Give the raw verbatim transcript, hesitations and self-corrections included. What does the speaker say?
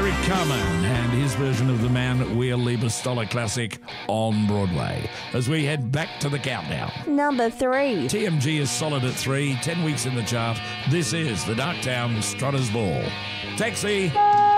Eric Carmen and his version of the Man Wir Liebe Stoller classic on Broadway. As we head back to the countdown. Number three. T M G is solid at three, ten weeks in the chart. This is the Darktown Strutters Ball. Taxi.